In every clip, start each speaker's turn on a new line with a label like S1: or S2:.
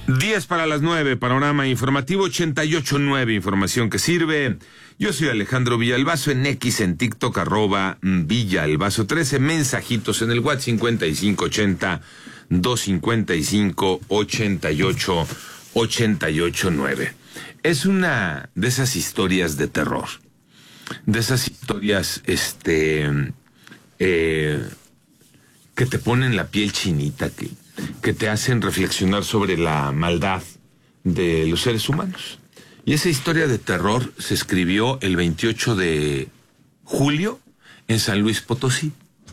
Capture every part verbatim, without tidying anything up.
S1: diez para las nueve, panorama informativo ochenta y ocho punto nueve, información que sirve. Yo soy Alejandro Villalbazo, en X, en TikTok, arroba Villalbazo trece, mensajitos en el WhatsApp cincuenta y cinco ochenta, doscientos cincuenta y cinco, ochenta y ocho, ochenta y ocho nueve. Es una de esas historias de terror, de esas historias, este, eh, que te ponen la piel chinita, que, que te hacen reflexionar sobre la maldad de los seres humanos. Y esa historia de terror se escribió el veintiocho de julio en San Luis Potosí.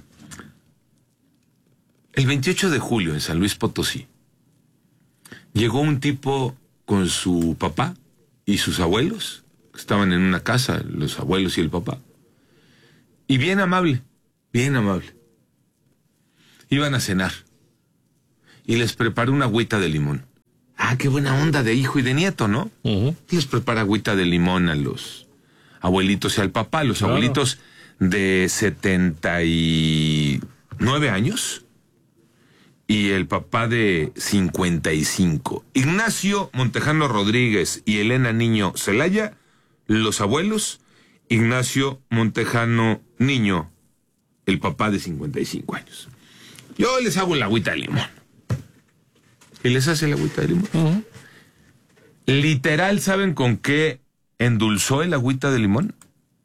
S1: El veintiocho de julio en San Luis Potosí llegó un tipo con su papá y sus abuelos, que estaban en una casa, los abuelos y el papá. Y bien amable, bien amable. Iban a cenar y les preparó una agüita de limón. Ah, qué buena onda de hijo y de nieto, ¿no? Uh-huh. Les prepara agüita de limón a los abuelitos y al papá. Los claro. abuelitos de setenta y nueve años y el papá de cincuenta y cinco. Ignacio Montejano Rodríguez y Elena Niño Celaya, los abuelos. Ignacio Montejano Niño, el papá de cincuenta y cinco años. Yo les hago la agüita de limón. Y les hace la agüita de limón. Uh-huh. Literal, ¿saben con qué endulzó el agüita de limón?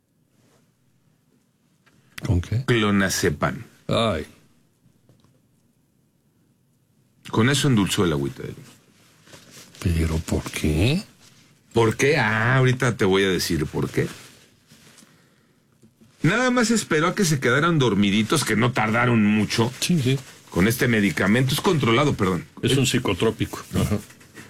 S2: ¿Con qué?
S1: Clonazepam.
S2: Ay.
S1: Con eso endulzó el agüita de limón.
S2: ¿Pero por qué?
S1: ¿Por qué? Ah, ahorita te voy a decir por qué. Nada más esperó a que se quedaran dormiditos, que no tardaron mucho.
S2: Sí, sí.
S1: Con este medicamento, es controlado, perdón.
S2: Es un psicotrópico. Ajá.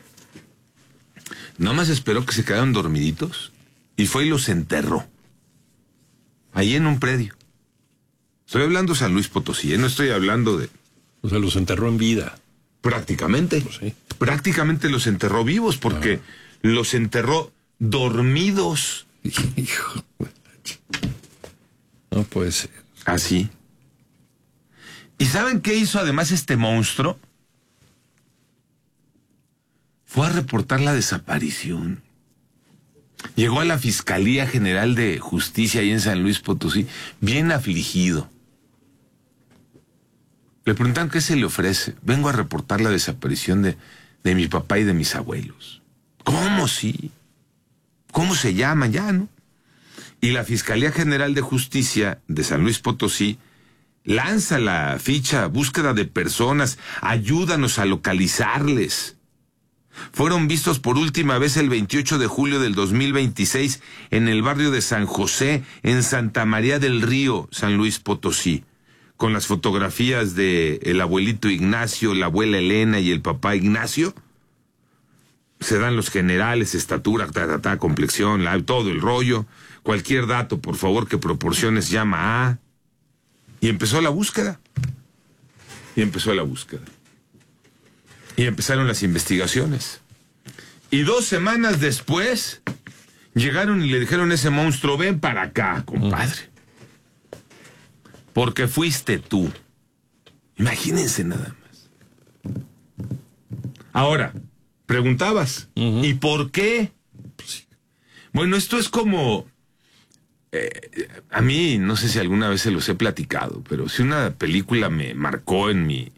S1: Nada más esperó que se quedaran dormiditos y fue y los enterró. Ahí en un predio. Estoy hablando de San Luis Potosí, ¿eh? No estoy hablando de...
S2: O sea, los enterró en vida.
S1: Prácticamente.
S2: Pues sí.
S1: Prácticamente los enterró vivos porque ah. los enterró dormidos.
S2: Hijo. No puede ser.
S1: Así. ¿Y saben qué hizo además este monstruo? Fue a reportar la desaparición. Llegó a la Fiscalía General de Justicia ahí en San Luis Potosí, bien afligido. Le preguntan qué se le ofrece. Vengo a reportar la desaparición de, de mi papá y de mis abuelos. ¿Cómo sí? ¿Cómo se llaman ya, no? Y la Fiscalía General de Justicia de San Luis Potosí lanza la ficha, búsqueda de personas, ayúdanos a localizarles. Fueron vistos por última vez el veintiocho de julio del dos mil veintiséis en el barrio de San José, en Santa María del Río, San Luis Potosí, con las fotografías de el abuelito Ignacio, la abuela Elena y el papá Ignacio. Se dan los generales, estatura, ta, ta, ta, complexión, la, todo el rollo. Cualquier dato, por favor, que proporciones, llama a... Y empezó la búsqueda. Y empezó la búsqueda. Y empezaron las investigaciones. Y dos semanas después, llegaron y le dijeron a ese monstruo, ven para acá, compadre. Porque fuiste tú. Imagínense nada más. Ahora, preguntabas, uh-huh. ¿y por qué? Bueno, esto es como... Eh, a mí, no sé si alguna vez se los he platicado, pero si una película me marcó en mi...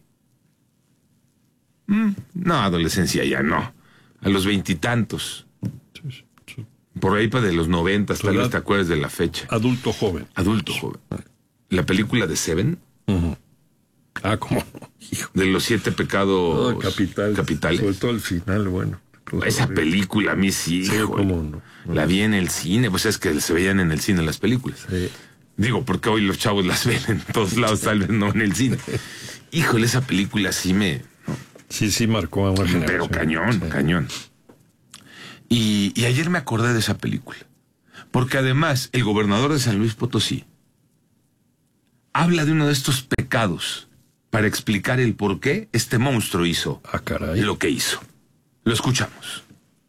S1: Mm, no, adolescencia ya no. A los veintitantos. Sí, sí. Por ahí para de los noventas, tal vez te acuerdas de la fecha.
S2: Adulto joven.
S1: Adulto joven. La película de Seven.
S2: Uh-huh. Ah, ¿cómo?
S1: De los siete pecados
S2: oh, capital,
S1: capitales.
S2: Sobre todo el final, bueno.
S1: Esa película a mí sí,
S2: sí
S1: hijo,
S2: cómo no, no.
S1: La vi en el cine, pues es que se veían en el cine las películas.
S2: Sí.
S1: Digo, porque hoy los chavos las ven en todos lados, tal vez no en el cine. Híjole, esa película sí me... ¿no?
S2: Sí, sí marcó a una generación.
S1: Pero cañón, sí. cañón. Y, y ayer me acordé de esa película. Porque además, el gobernador de San Luis Potosí habla de uno de estos pecados para explicar el por qué este monstruo hizo
S2: ah, caray.
S1: lo que hizo. Lo escuchamos.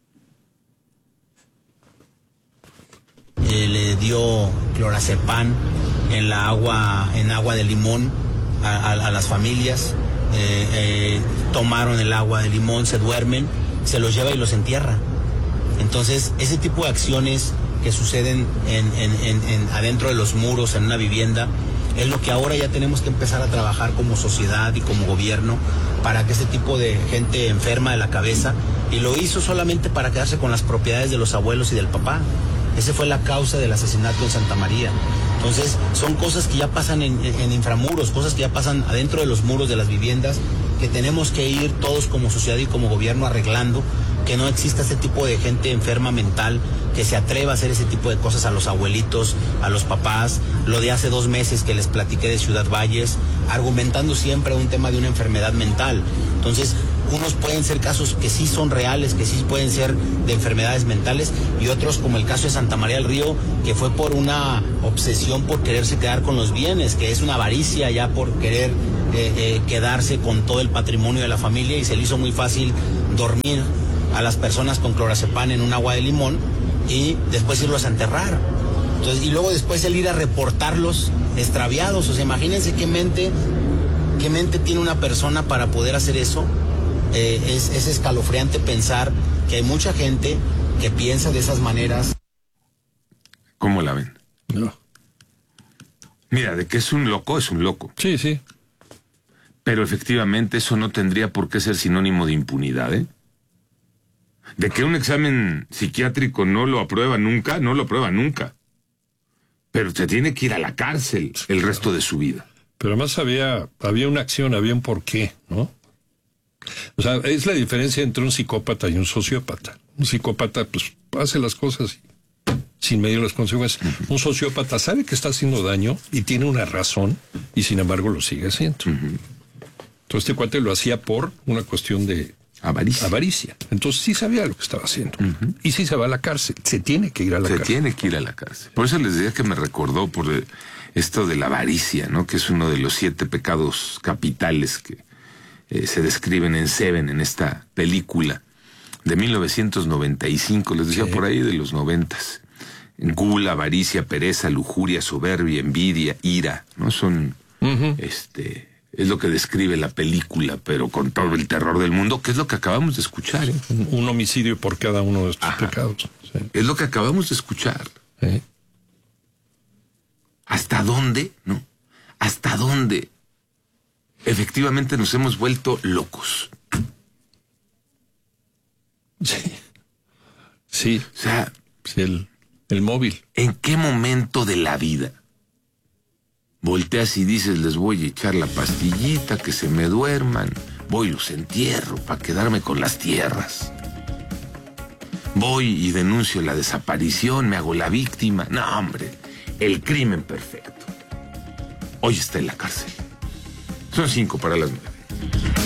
S3: Eh, le dio clonazepam en la agua, en agua de limón a, a, a las familias. Eh, eh, tomaron el agua de limón, se duermen se los lleva y los entierra. Entonces, ese tipo de acciones que suceden en, en, en, en adentro de los muros, en una vivienda, es lo que ahora ya tenemos que empezar a trabajar como sociedad y como gobierno para que ese tipo de gente enferma de la cabeza, y lo hizo solamente para quedarse con las propiedades de los abuelos y del papá. Esa fue la causa del asesinato en Santa María. Entonces, son cosas que ya pasan en, en, en inframuros, cosas que ya pasan adentro de los muros de las viviendas, que tenemos que ir todos como sociedad y como gobierno arreglando, que no exista ese tipo de gente enferma mental que se atreva a hacer ese tipo de cosas a los abuelitos, a los papás. Lo de hace dos meses que les platiqué de Ciudad Valles, argumentando siempre un tema de una enfermedad mental. Entonces, unos pueden ser casos que sí son reales, que sí pueden ser de enfermedades mentales, y otros, como el caso de Santa María del Río, que fue por una obsesión por quererse quedar con los bienes, que es una avaricia ya por querer eh, eh, quedarse con todo el patrimonio de la familia, y se le hizo muy fácil dormir a las personas con clorazepam en un agua de limón y después irlos a enterrar. Entonces, y luego después el ir a reportarlos extraviados. O sea, imagínense qué mente, qué mente tiene una persona para poder hacer eso. Eh, es, es escalofriante pensar que hay mucha gente que piensa de esas maneras.
S1: ¿Cómo la ven?
S2: No.
S1: Mira, de que es un loco, es un loco.
S2: Sí, sí.
S1: Pero efectivamente eso no tendría por qué ser sinónimo de impunidad, ¿eh? De que un examen psiquiátrico no lo aprueba nunca, no lo aprueba nunca. Pero se tiene que ir a la cárcel el resto de su vida.
S2: Pero además había, había una acción, había un porqué, ¿no? O sea, es la diferencia entre un psicópata y un sociópata. Un psicópata, pues, hace las cosas sin medir las consecuencias. Uh-huh. Un sociópata sabe que está haciendo daño y tiene una razón, y sin embargo lo sigue haciendo. Uh-huh. Entonces este cuate lo hacía por una cuestión de avaricia. avaricia. Entonces sí sabía lo que estaba haciendo. Uh-huh. Y sí se va a la cárcel. Se tiene que ir a la
S1: se
S2: cárcel.
S1: Se tiene que ir a la cárcel. Por eso les decía que me recordó por esto de la avaricia, ¿no? Que es uno de los siete pecados capitales que eh, se describen en Seven, en esta película de mil novecientos noventa y cinco, les decía, sí, por ahí de los noventas. Gula, avaricia, pereza, lujuria, soberbia, envidia, ira, ¿no? Son, uh-huh. este, es lo que describe la película, pero con todo el terror del mundo, que es lo que acabamos de escuchar, ¿eh?
S2: Un, un homicidio por cada uno de estos
S1: Ajá.
S2: pecados. Sí.
S1: Es lo que acabamos de escuchar.
S2: Sí.
S1: ¿Hasta dónde, no? ¿Hasta dónde efectivamente nos hemos vuelto locos?
S2: Sí. Sí.
S1: O sea,
S2: sí, el, el móvil.
S1: ¿En qué momento de la vida volteas y dices, les voy a echar la pastillita, que se me duerman, voy y los entierro para quedarme con las tierras? Voy y denuncio la desaparición, me hago la víctima. No, hombre, el crimen perfecto. Hoy está en la cárcel. Son cinco para las nueve.